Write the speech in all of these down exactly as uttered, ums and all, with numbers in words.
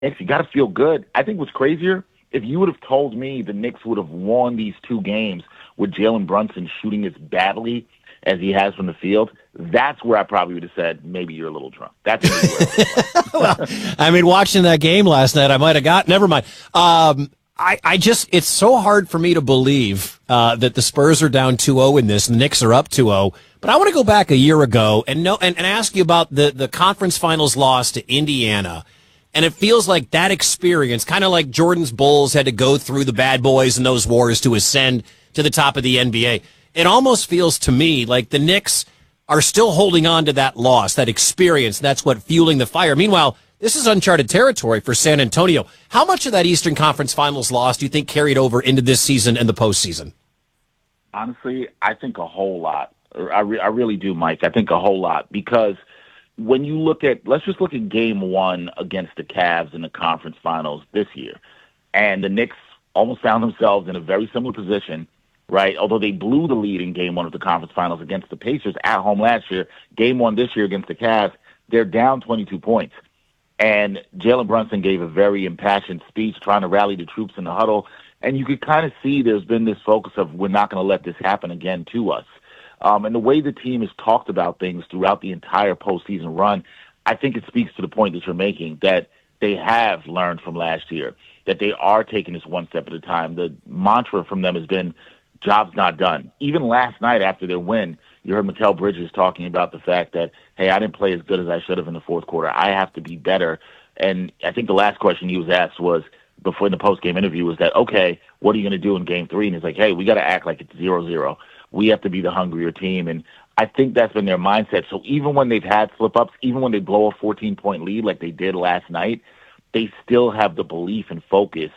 Knicks, you got to feel good. I think what's crazier, if you would have told me the Knicks would have won these two games with Jalen Brunson shooting as badly as he has from the field, that's where I probably would have said, maybe you're a little drunk. That's maybe where it was. Well, I mean, watching that game last night, I might have got, never mind. Um, I, I just, it's so hard for me to believe uh, that the Spurs are down two oh in this, and the Knicks are up two oh. But I want to go back a year ago and know and, and ask you about the, the conference finals loss to Indiana. And it feels like that experience, kind of like Jordan's Bulls had to go through the bad boys and those wars to ascend to the top of the N B A. It almost feels to me like the Knicks are still holding on to that loss, that experience. That's what fueling the fire. Meanwhile, this is uncharted territory for San Antonio. How much of that Eastern Conference Finals loss do you think carried over into this season and the postseason? Honestly, I think a whole lot. I, re- I really do, Mike. I think a whole lot because when you look at, let's just look at game one against the Cavs in the conference finals this year. And the Knicks almost found themselves in a very similar position, right? Although they blew the lead in game one of the conference finals against the Pacers at home last year, game one this year against the Cavs, they're down twenty-two points. And Jalen Brunson gave a very impassioned speech trying to rally the troops in the huddle. And you could kind of see there's been this focus of we're not going to let this happen again to us. Um, and the way the team has talked about things throughout the entire postseason run, I think it speaks to the point that you're making, that they have learned from last year, that they are taking this one step at a time. The mantra from them has been, job's not done. Even last night after their win, you heard Mikal Bridges talking about the fact that, hey, I didn't play as good as I should have in the fourth quarter. I have to be better. And I think the last question he was asked was, before in the post-game interview, was that, okay, what are you going to do in game three? And he's like, hey, we got to act like it's zero zero. We have to be the hungrier team. And I think that's been their mindset. So even when they've had slip-ups, even when they blow a fourteen-point lead like they did last night, they still have the belief and focus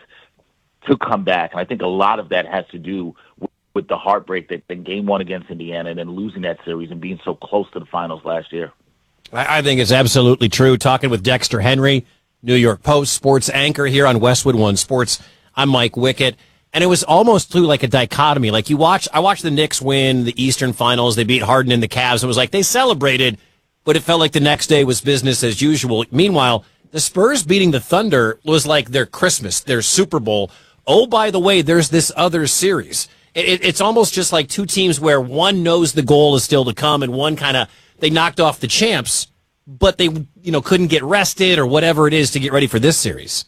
to come back. And I think a lot of that has to do with, with the heartbreak that in game one against Indiana and then losing that series and being so close to the finals last year. I, I think it's absolutely true. Talking with Dexter Henry, New York Post sports anchor here on Westwood One Sports. I'm Mike Wickett. And it was almost through like a dichotomy. Like you watch, I watched the Knicks win the Eastern Finals. They beat Harden and the Cavs. It was like they celebrated, but it felt like the next day was business as usual. Meanwhile, the Spurs beating the Thunder was like their Christmas, their Super Bowl. Oh, by the way, there's this other series. It, it, it's almost just like two teams where one knows the goal is still to come and one kind of, they knocked off the champs, but they, you know, couldn't get rested or whatever it is to get ready for this series.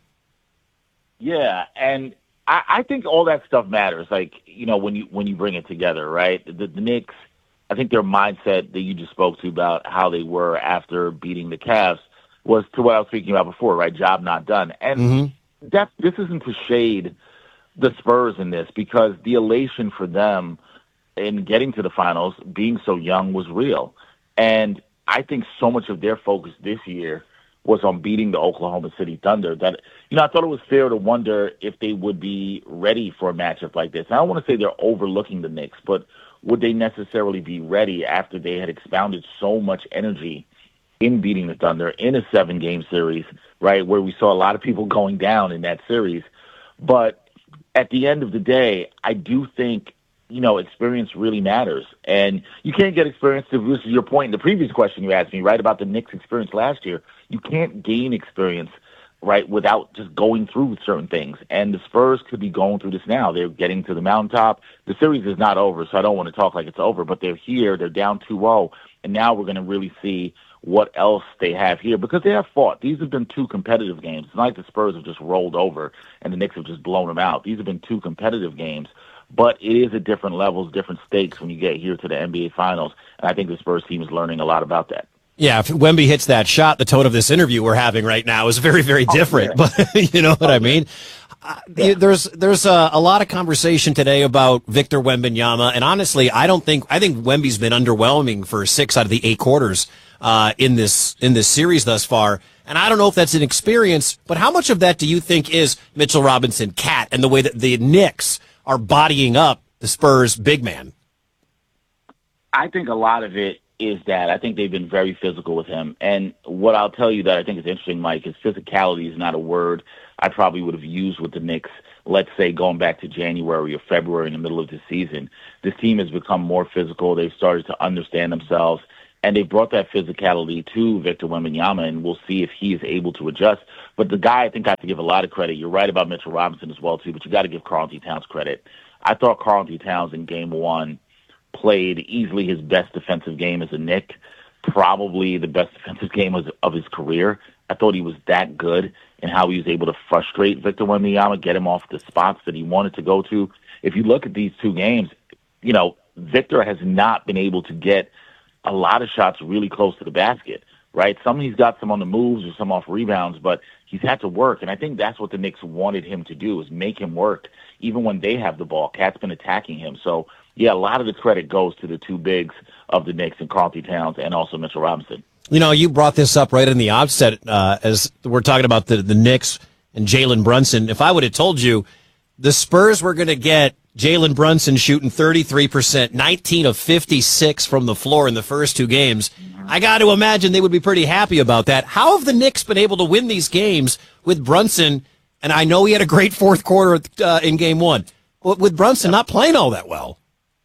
Yeah, and I, I think all that stuff matters. Like, you know, when you when you bring it together, right? The, the Knicks, I think their mindset that you just spoke to about how they were after beating the Cavs was to what I was speaking about before, right? Job not done. And mm-hmm. that this isn't to shade the Spurs in this because the elation for them in getting to the finals, being so young, was real. And I think so much of their focus this year was on beating the Oklahoma City Thunder that, you know, I thought it was fair to wonder if they would be ready for a matchup like this. I don't want to say they're overlooking the Knicks, but would they necessarily be ready after they had expounded so much energy in beating the Thunder in a seven-game series, right, where we saw a lot of people going down in that series. But at the end of the day, I do think, you know, experience really matters. And you can't get experience, to, this is your point in the previous question you asked me, right, about the Knicks' experience last year. You can't gain experience, right, without just going through certain things. And the Spurs could be going through this now. They're getting to the mountaintop. The series is not over, so I don't want to talk like it's over, but they're here. They're down two oh, and now we're going to really see what else they have here because they have fought. These have been two competitive games. It's not like the Spurs have just rolled over and the Knicks have just blown them out. These have been two competitive games. But it is at different levels, different stakes when you get here to the N B A Finals, and I think the Spurs team is learning a lot about that. Yeah, if Wemby hits that shot, the tone of this interview we're having right now is very, very different. Oh, yeah. But you know what oh, I mean? Uh, yeah. There's there's a, a lot of conversation today about Victor Wembanyama, and honestly, I don't think I think Wemby's been underwhelming for six out of the eight quarters uh, in this in this series thus far. And I don't know if that's an experience, but how much of that do you think is Mitchell Robinson, Cat, and the way that the Knicks are bodying up the Spurs big man? I think a lot of it is that I think they've been very physical with him. And what I'll tell you that I think is interesting, Mike, is physicality is not a word I probably would have used with the Knicks, let's say going back to January or February in the middle of the season. This team has become more physical. They've started to understand themselves. and they brought that physicality to Victor Wembanyama, and we'll see if he is able to adjust. But the guy I think I have to give a lot of credit. You're right about Mitchell Robinson as well, too, but you got to give Karl-Anthony Towns credit. I thought Karl-Anthony Towns in game one played easily his best defensive game as a Knick, probably the best defensive game of, of his career. I thought he was that good in how he was able to frustrate Victor Wembanyama, get him off the spots that he wanted to go to. If you look at these two games, you know, Victor has not been able to get a lot of shots really close to the basket, right? Some he's got some on the moves or some off rebounds, but he's had to work, and I think that's what the Knicks wanted him to do, is make him work, even when they have the ball. Cat's been attacking him. So, yeah, a lot of the credit goes to the two bigs of the Knicks, and Karl-Anthony Towns and also Mitchell Robinson. You know, you brought this up right in the outset uh, as we're talking about the, the Knicks and Jalen Brunson. If I would have told you the Spurs were going to get Jalen Brunson shooting thirty-three percent, nineteen of fifty-six from the floor in the first two games, I got to imagine they would be pretty happy about that. How have the Knicks been able to win these games with Brunson? And I know he had a great fourth quarter uh, in game one, but with Brunson not playing all that well.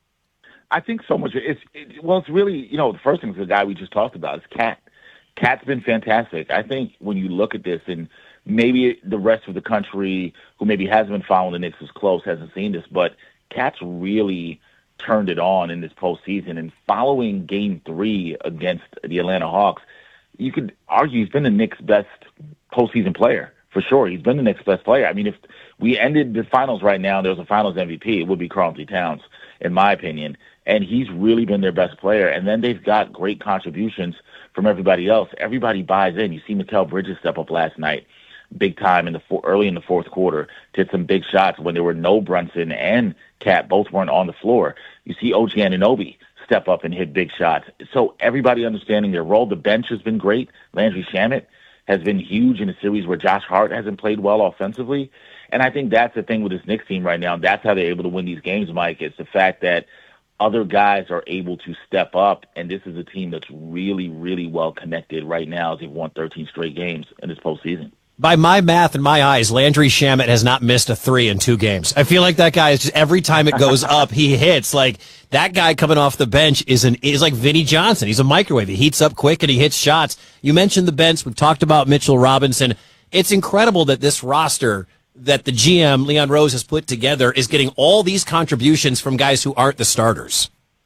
I think so much. It's it, well, it's really, you know, the first thing is the guy we just talked about is Cat. Cat's been fantastic. I think when you look at this, and maybe the rest of the country who maybe hasn't been following the Knicks as close hasn't seen this, but Cat's really turned it on in this postseason. And following Game Three against the Atlanta Hawks, you could argue he's been the Knicks' best postseason player for sure. He's been the Knicks' best player. I mean, if we ended the finals right now, and there was a Finals M V P, it would be Karl-Anthony Towns, in my opinion. And he's really been their best player. And then they've got great contributions from everybody else. Everybody buys in. You see Mikal Bridges step up last night, big time in the four, early in the fourth quarter, to hit some big shots when there were no Brunson and Cat, both weren't on the floor. You see O G Anunoby step up and hit big shots. So everybody understanding their role. The bench has been great. Landry Shamet has been huge in a series where Josh Hart hasn't played well offensively. And I think that's the thing with this Knicks team right now. That's how they're able to win these games, Mike. It's the fact that other guys are able to step up, and this is a team that's really, really well connected right now as they've won thirteen straight games in this postseason. By my math and my eyes, Landry Shamet has not missed a three in two games. I feel like that guy is just, every time it goes up, he hits. Like, that guy coming off the bench is an is like Vinnie Johnson. He's a microwave. He heats up quick and he hits shots. You mentioned the bench. We've talked about Mitchell Robinson. It's incredible that this roster that the G M, Leon Rose, has put together is getting all these contributions from guys who aren't the starters.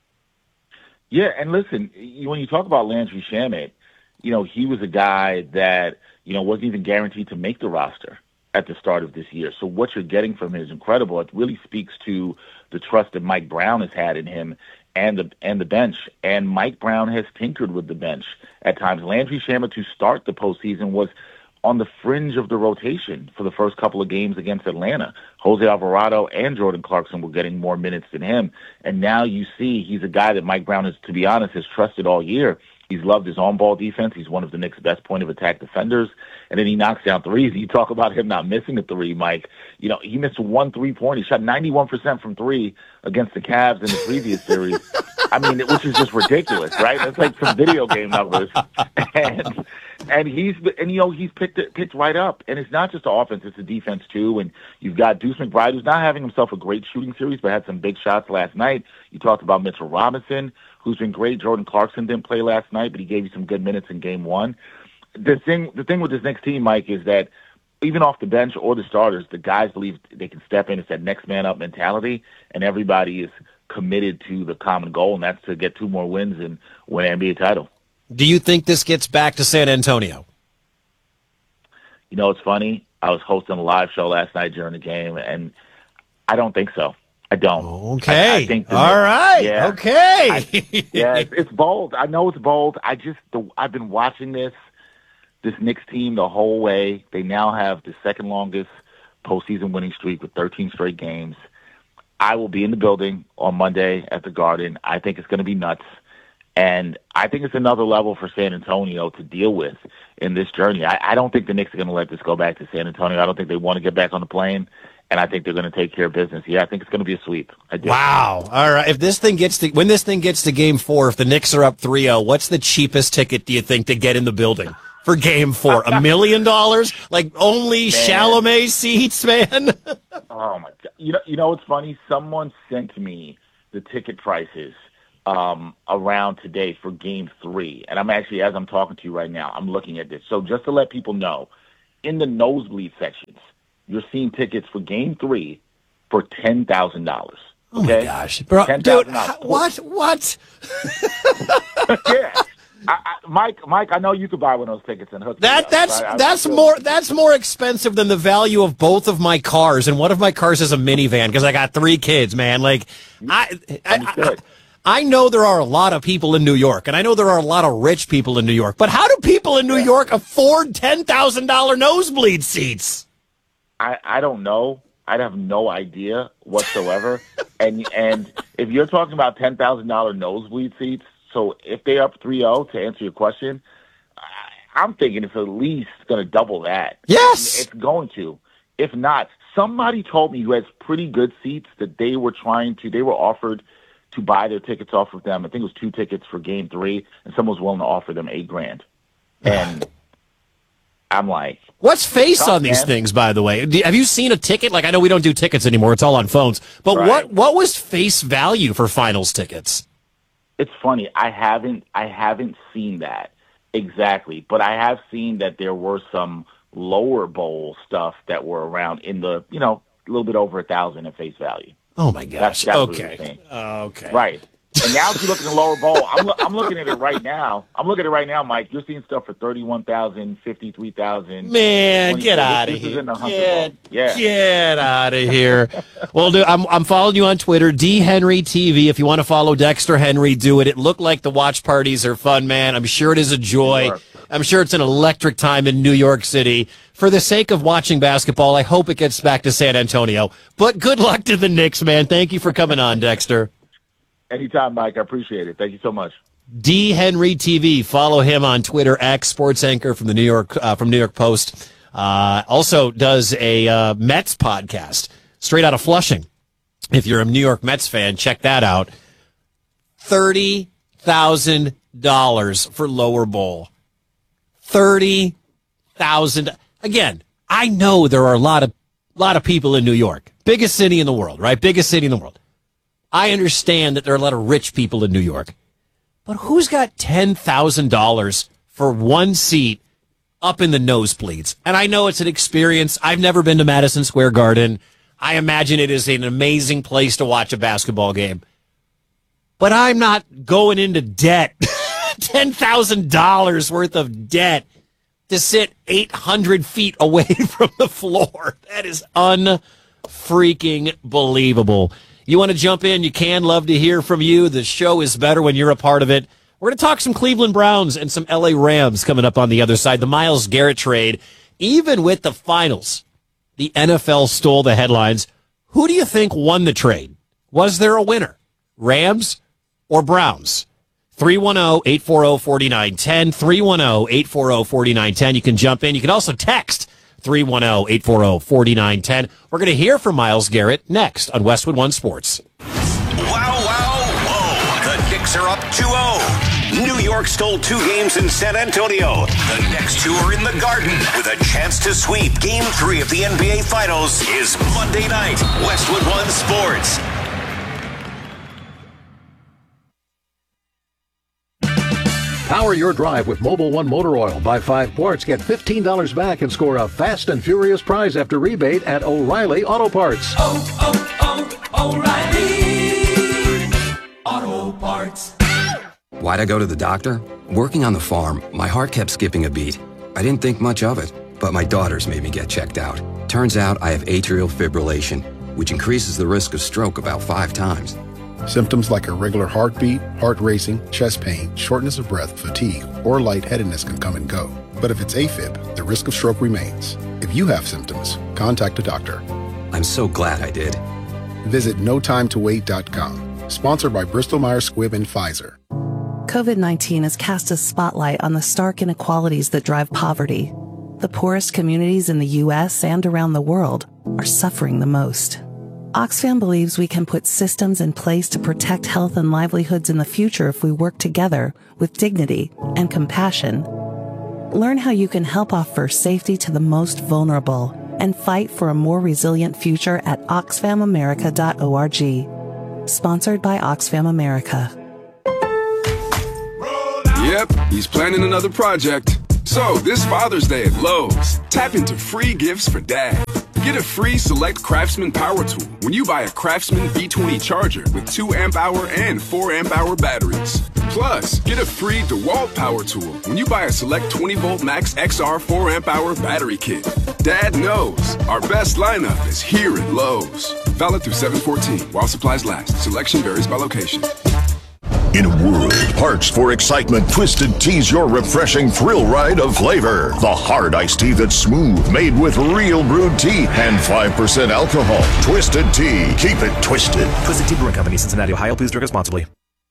Yeah, and listen, when you talk about Landry Shamet, you know, he was a guy that, you know, wasn't even guaranteed to make the roster at the start of this year. So what you're getting from him is incredible. It really speaks to the trust that Mike Brown has had in him and the and the bench. And Mike Brown has tinkered with the bench at times. Landry Shamet, to start the postseason, was on the fringe of the rotation for the first couple of games against Atlanta. Jose Alvarado and Jordan Clarkson were getting more minutes than him. And now you see he's a guy that Mike Brown, has, to be honest, has trusted all year. He's loved his on-ball defense. He's one of the Knicks' best point-of-attack defenders. And then he knocks down threes. You talk about him not missing a three, Mike. You know, he missed one three-point. He shot ninety-one percent from three against the Cavs in the previous series. I mean, which is just ridiculous, right? That's like some video game numbers. And and he's and you know he's picked it picked right up. And it's not just the offense; it's the defense too. And you've got Deuce McBride, who's not having himself a great shooting series, but had some big shots last night. You talked about Mitchell Robinson, who's been great. Jordan Clarkson didn't play last night, but he gave you some good minutes in game one. The thing, the thing with this next team, Mike, is that even off the bench or the starters, the guys believe they can step in. It's that next man up mentality, and everybody is committed to the common goal, and that's to get two more wins and win an N B A title. Do you think this gets back to San Antonio? You know, it's funny. I was hosting a live show last night during the game, and I don't think so. I don't. Okay. I, I think the, All right. Yeah, okay. I, yeah, it's, it's bold. I know it's bold. I just, the, I've been watching this, this Knicks team the whole way. They now have the second longest postseason winning streak with thirteen straight games. I will be in the building on Monday at the Garden. I think it's going to be nuts. And I think it's another level for San Antonio to deal with in this journey. I, I don't think the Knicks are going to let this go back to San Antonio. I don't think they want to get back on the plane. And I think they're going to take care of business. Yeah, I think it's going to be a sweep. I do. Wow. All right. If this thing gets to, when this thing gets to game four, if the Knicks are up three oh, what's the cheapest ticket do you think to get in the building for game four? A million dollars? Like only man. Chalamet seats, man? Oh my God. You know, you know what's funny? Someone sent me the ticket prices um, around today for game three. And I'm actually, as I'm talking to you right now, I'm looking at this. So just to let people know, in the nosebleed sections, you're seeing tickets for game three for ten thousand dollars. Okay? Oh, my gosh. Bro, dude, what? What? Yeah. I, I, Mike, Mike, I know you could buy one of those tickets and hook that. Up, that's right? that's more that's more expensive than the value of both of my cars, and one of my cars is a minivan because I got three kids. Man, like I, I, I, I know there are a lot of people in New York, and I know there are a lot of rich people in New York. But how do people in New yeah. York afford ten thousand dollar nosebleed seats? I I don't know. I'd have no idea whatsoever. and and if you're talking about ten thousand dollar nosebleed seats. So if they're up three oh, to answer your question, I'm thinking it's at least going to double that. Yes. It's going to. If not, somebody told me who has pretty good seats that they were trying to, they were offered to buy their tickets off of them. I think it was two tickets for game three, and someone was willing to offer them eight grand. And I'm like, what's face tough, on these man. things, by the way? Do, have you seen a ticket? Like, I know we don't do tickets anymore. It's all on phones. But Right. what, what was face value for finals tickets? It's funny. I haven't I haven't seen that exactly, but I have seen that there were some lower bowl stuff that were around in the, you know, a little bit over a thousand at face value. Oh my gosh. That's, that's okay. Okay. Right. And now if you look at the lower bowl, I'm, lo- I'm looking at it right now. I'm looking at it right now, Mike. You're seeing stuff for thirty-one thousand, fifty-three thousand. Man, get out of here. Get, yeah. get out of here. Well, dude, I'm, I'm following you on Twitter, D Henry T V. If you want to follow Dexter Henry, do it. It looked like the watch parties are fun, man. I'm sure it is a joy. Sure. I'm sure it's an electric time in New York City. For the sake of watching basketball, I hope it gets back to San Antonio. But good luck to the Knicks, man. Thank you for coming on, Dexter. Anytime, Mike. I appreciate it. Thank you so much. D Henry T V. Follow him on Twitter, X sports anchor from the New York uh, from New York Post. Uh, also does a uh, Mets podcast straight out of Flushing. If you're a New York Mets fan, check that out. Thirty thousand dollars for lower bowl. Thirty thousand. Again, I know there are a lot of lot of people in New York, biggest city in the world, right? Biggest city in the world. I understand that there are a lot of rich people in New York, but who's got ten thousand dollars for one seat up in the nosebleeds? And I know it's an experience. I've never been to Madison Square Garden. I imagine it is an amazing place to watch a basketball game, but I'm not going into debt. ten thousand dollars worth of debt to sit eight hundred feet away from the floor. That is unfreaking believable. You want to jump in? You can. Love to hear from you. The show is better when you're a part of it. We're going to talk some Cleveland Browns and some L A Rams coming up on the other side. The Myles Garrett trade. Even with the finals, the N F L stole the headlines. Who do you think won the trade? Was there a winner? Rams or Browns? three one zero, eight four zero, four nine one zero. three one zero, eight four zero, four nine one zero. You can jump in. You can also text three one zero, eight four zero, four nine one zero. We're going to hear from Myles Garrett next on Westwood One Sports. Wow, wow, whoa. The Knicks are up two oh. New York stole two games in San Antonio. The next two are in the Garden with a chance to sweep. Game three of the N B A Finals is Monday night. Westwood One Sports. Power your drive with Mobil one Motor Oil. Buy five quarts, get fifteen dollars back, and score a fast and furious prize after rebate at O'Reilly Auto Parts. Oh, oh, oh, O'Reilly Auto Parts. Why'd I go to the doctor? Working on the farm, my heart kept skipping a beat. I didn't think much of it, but my daughters made me get checked out. Turns out I have atrial fibrillation, which increases the risk of stroke about five times. Symptoms like irregular heartbeat, heart racing, chest pain, shortness of breath, fatigue, or lightheadedness can come and go. But if it's AFib, the risk of stroke remains. If you have symptoms, contact a doctor. I'm so glad I did. Visit no time to wait dot com. Sponsored by Bristol Myers Squibb and Pfizer. COVID nineteen has cast a spotlight on the stark inequalities that drive poverty. The poorest communities in the U S and around the world are suffering the most. Oxfam believes we can put systems in place to protect health and livelihoods in the future if we work together with dignity and compassion. Learn how you can help offer safety to the most vulnerable and fight for a more resilient future at oxfam america dot org. Sponsored by Oxfam America. Yep, he's planning another project. So, this Father's Day at Lowe's, tap into free gifts for Dad. Get a free Select Craftsman power tool when you buy a Craftsman V twenty charger with two amp hour and four amp hour batteries. Plus, get a free DeWalt power tool when you buy a Select twenty volt Max X R four amp hour battery kit. Dad knows our best lineup is here at Lowe's. Valid through seven fourteen while supplies last. Selection varies by location. In a world parched for excitement, Twisted Tea's your refreshing thrill ride of flavor. The hard iced tea that's smooth, made with real brewed tea and five percent alcohol. Twisted Tea. Keep it twisted. Twisted Tea Brewing Company, Cincinnati, Ohio. Please drink responsibly.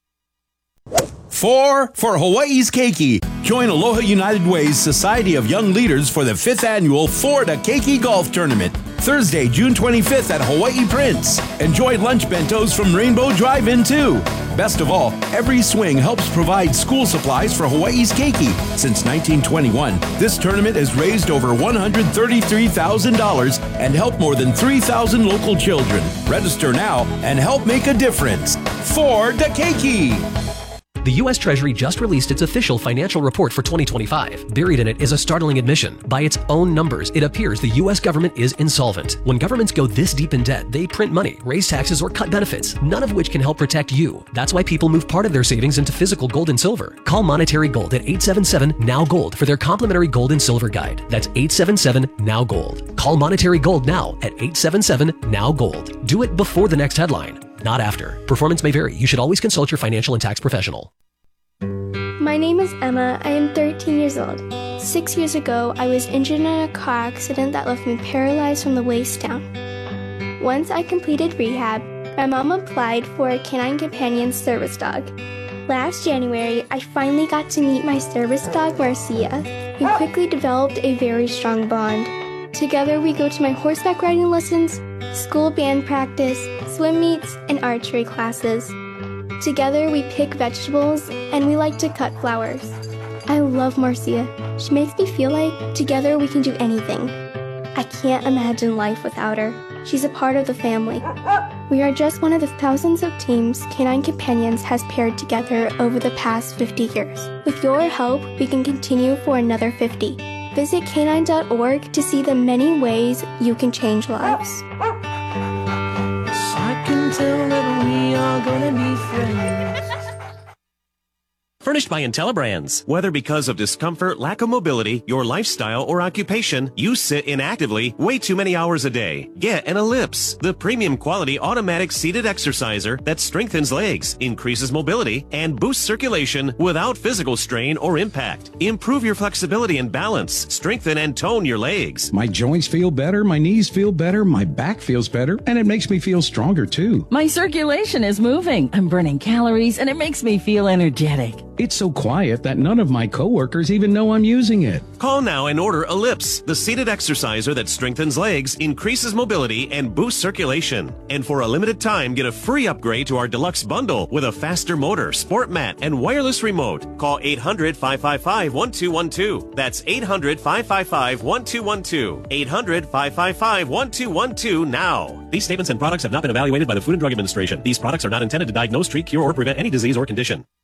Four for Hawaii's Keiki. Join Aloha United Way's Society of Young Leaders for the fifth annual Four to Keiki Golf Tournament. Thursday, June twenty-fifth at Hawaii Prince. Enjoy lunch bentos from Rainbow Drive-In too. Best of all, every swing helps provide school supplies for Hawaii's Keiki. Since nineteen twenty-one, this tournament has raised over one hundred thirty-three thousand dollars and helped more than three thousand local children. Register now and help make a difference. Four to Keiki. The U S Treasury just released its official financial report for twenty twenty-five. Buried in it is a startling admission. By its own numbers, it appears the U S government is insolvent. When governments go this deep in debt, they print money, raise taxes, or cut benefits, none of which can help protect you. That's why people move part of their savings into physical gold and silver. Call Monetary Gold at eight seven seven, N O W Gold for their complimentary gold and silver guide. That's eight seven seven, N O W Gold. Call Monetary Gold now at eight seven seven, N O W Gold. Do it before the next headline, not after. Performance may vary. You should always consult your financial and tax professional. My name is Emma. I am thirteen years old. Six years ago, I was injured in a car accident that left me paralyzed from the waist down. Once I completed rehab, my mom applied for a Canine Companion service dog. Last January, I finally got to meet my service dog, Marcia. We quickly developed a very strong bond. Together, we go to my horseback riding lessons, school band practice, swim meets, and archery classes. Together, we pick vegetables, and we like to cut flowers. I love Marcia. She makes me feel like together we can do anything. I can't imagine life without her. She's a part of the family. We are just one of the thousands of teams Canine Companions has paired together over the past fifty years. With your help, we can continue for another fifty. Visit canine dot org to see the many ways you can change lives. I can tell that we are gonna be friends. Furnished by IntelliBrands. Whether because of discomfort, lack of mobility, your lifestyle, or occupation, you sit inactively way too many hours a day. Get an Ellipse, the premium quality automatic seated exerciser that strengthens legs, increases mobility, and boosts circulation without physical strain or impact. Improve your flexibility and balance, strengthen and tone your legs. My joints feel better, my knees feel better, my back feels better, and it makes me feel stronger too. My circulation is moving, I'm burning calories, and it makes me feel energetic. It's so quiet that none of my coworkers even know I'm using it. Call now and order Ellipse, the seated exerciser that strengthens legs, increases mobility, and boosts circulation. And for a limited time, get a free upgrade to our deluxe bundle with a faster motor, sport mat, and wireless remote. Call eight hundred, five five five, one two one two. That's eight hundred, five five five, one two one two. eight hundred, five five five, one two one two now. These statements and products have not been evaluated by the Food and Drug Administration. These products are not intended to diagnose, treat, cure, or prevent any disease or condition.